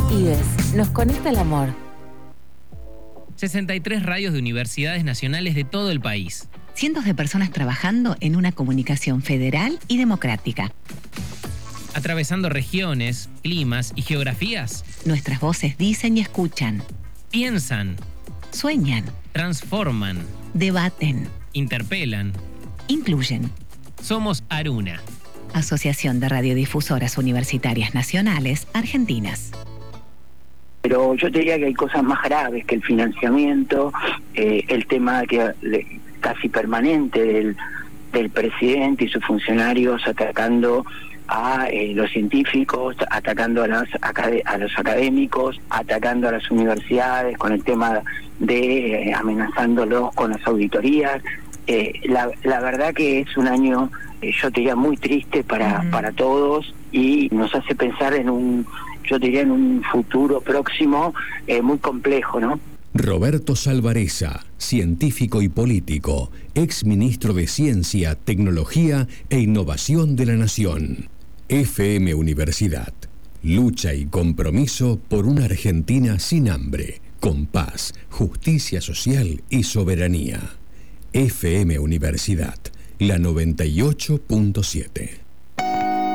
IBES, nos conecta el amor. 63 radios de universidades nacionales de todo el país. Cientos de personas trabajando en una comunicación federal y democrática. Atravesando regiones, climas y geografías. Nuestras voces dicen y escuchan. Piensan. Sueñan. Transforman. Debaten. Interpelan. Incluyen. Somos Aruna. Asociación de Radiodifusoras Universitarias Nacionales Argentinas. Pero yo te diría que hay cosas más graves que el financiamiento, el tema casi permanente del presidente y sus funcionarios atacando a los científicos, atacando a los académicos, atacando a las universidades con el tema de amenazándolos con las auditorías. La verdad que es un año, yo te diría, muy triste para todos, y nos hace pensar en un futuro próximo muy complejo, ¿no? Roberto Salvarezza, científico y político, ex ministro de Ciencia, Tecnología e Innovación de la Nación. FM Universidad. Lucha y compromiso por una Argentina sin hambre, con paz, justicia social y soberanía. FM Universidad, la 98.7.